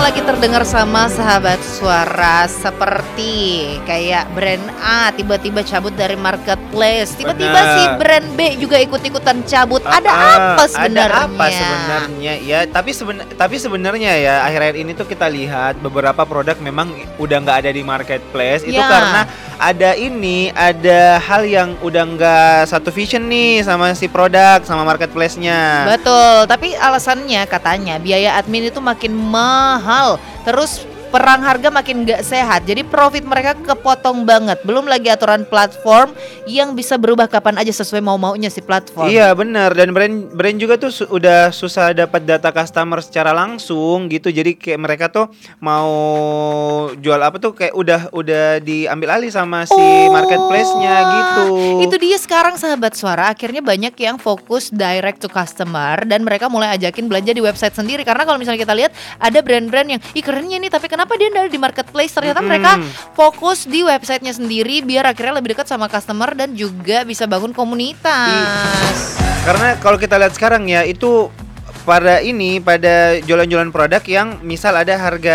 lagi terdengar sama sahabat suara, seperti kayak brand A tiba-tiba cabut dari marketplace, tiba-tiba si brand B juga ikut-ikutan cabut. Ada apa sebenarnya? Ada apa sebenarnya ya? Tapi sebenarnya ya akhir-akhir ini tuh kita lihat beberapa produk memang udah nggak ada di marketplace. Itu karena ada hal yang udah nggak satu vision nih sama si produk sama marketplace-nya. Betul, tapi alasannya katanya biaya admin itu makin mahal, terus perang harga makin gak sehat, jadi profit mereka kepotong banget. Belum lagi aturan platform yang bisa berubah kapan aja sesuai mau-maunya si platform. Iya benar, dan brand juga tuh udah susah dapat data customer secara langsung gitu. Jadi kayak mereka tuh mau jual apa tuh kayak udah diambil alih sama si marketplace-nya gitu. Itu dia sekarang sahabat suara, akhirnya banyak yang fokus direct to customer dan mereka mulai ajakin belanja di website sendiri. Karena kalau misalnya kita lihat ada brand-brand yang kerennya nih, tapi kenapa dia ada di marketplace? Ternyata mereka fokus di websitenya sendiri biar akhirnya lebih dekat sama customer dan juga bisa bangun komunitas. Karena kalau kita lihat sekarang ya, itu pada jualan-jualan produk yang misal ada harga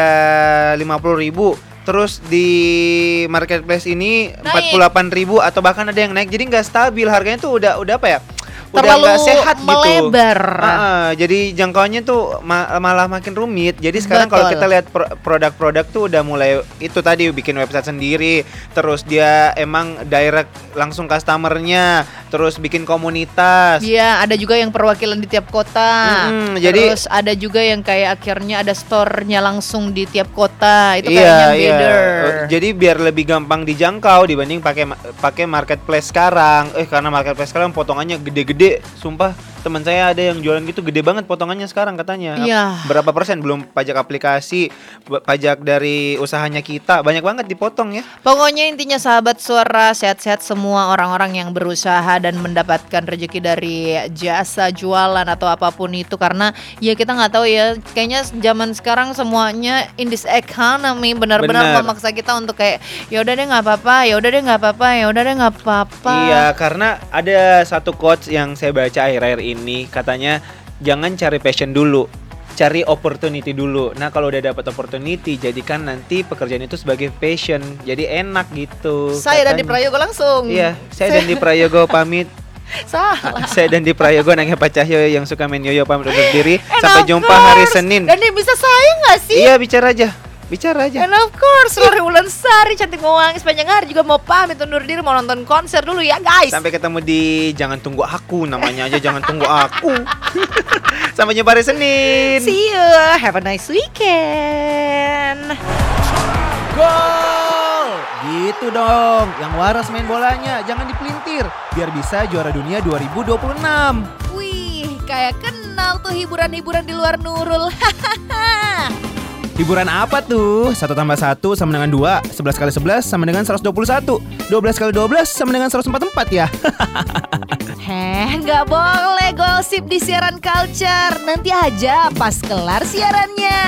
50.000, terus di marketplace ini 48.000 atau bahkan ada yang naik. Jadi nggak stabil harganya tuh udah apa ya? Terlalu udah sehat melebar. Gitu. Jadi jangkauannya tuh malah makin rumit. Jadi sekarang kalau kita lihat produk-produk tuh udah mulai itu tadi bikin website sendiri, terus dia emang direct langsung customernya, terus bikin komunitas. Iya, ada juga yang perwakilan di tiap kota. Terus ada juga yang kayak akhirnya ada store-nya langsung di tiap kota. Itu kayaknya beda. Jadi biar lebih gampang dijangkau dibanding pakai marketplace sekarang. Karena marketplace sekarang potongannya gede-gede. Sumpah teman saya ada yang jualan gitu gede banget potongannya sekarang katanya. Berapa persen, belum pajak aplikasi, pajak dari usahanya kita, banyak banget dipotong ya. Pokoknya intinya sahabat suara, sehat-sehat semua orang-orang yang berusaha dan mendapatkan rezeki dari jasa jualan atau apapun itu. Karena ya kita nggak tahu ya, kayaknya zaman sekarang semuanya in this economy benar-benar memaksa kita untuk kayak ya udah deh nggak apa-apa, ya udah deh nggak apa-apa, ya udah deh nggak apa-apa. Iya, karena ada satu quotes yang saya baca akhir-akhir ini, katanya jangan cari passion dulu, cari opportunity dulu. Nah kalau udah dapat opportunity, jadikan nanti pekerjaan itu sebagai passion, jadi enak gitu. Saya Dandi Prayogo langsung. Iya, saya Dandi Prayogo pamit. Salah. Saya Dandi Prayogo, nangnya Pak Cahyo yang suka main yoyo, pamit undur diri. Sampai jumpa hari Senin. Dandi bisa saya nggak sih? Iya, bicara aja. And of course, Lori Wulansari cantik wangi sepanjang hari juga mau pamit undur diri, mau nonton konser dulu ya guys. Sampai ketemu di Jangan Tunggu Aku, namanya aja Jangan Tunggu Aku. Sampai jumpa hari Senin. See you, have a nice weekend. Gol! Gitu dong, yang waras main bolanya, jangan dipelintir, biar bisa juara dunia 2026. Wih, kayak kenal tuh hiburan-hiburan di luar Nurul. Hiburan apa tuh? 1 tambah 1 sama dengan 2, 11 kali 11 sama dengan 121, 12 kali 12 sama dengan 144 ya. Nggak boleh gosip di siaran culture. Nanti aja pas kelar siarannya.